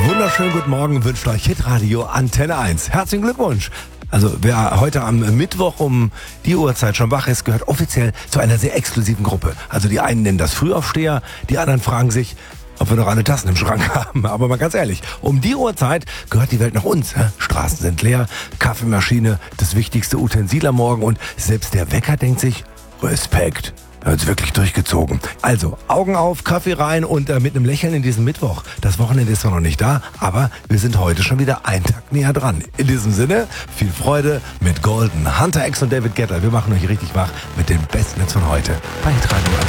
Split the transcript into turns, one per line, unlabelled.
Wunderschönen guten Morgen wünscht euch Hitradio Antenne 1. Herzlichen Glückwunsch. Also wer heute am Mittwoch um die Uhrzeit schon wach ist, gehört offiziell zu einer sehr exklusiven Gruppe. Also die einen nennen das Frühaufsteher, die anderen fragen sich, ob wir noch alle Tassen im Schrank haben. Aber mal ganz ehrlich, um die Uhrzeit gehört die Welt noch uns. Straßen sind leer, Kaffeemaschine, das wichtigste Utensil am Morgen und selbst der Wecker denkt sich, Respekt. Er hat's wirklich durchgezogen. Also, Augen auf, Kaffee rein und mit einem Lächeln in diesen Mittwoch. Das Wochenende ist zwar noch nicht da, aber wir sind heute schon wieder einen Tag näher dran. In diesem Sinne, viel Freude mit Golden, Hunter X und David Guetta. Wir machen euch richtig wach mit den besten Hits von heute bei Hitradio.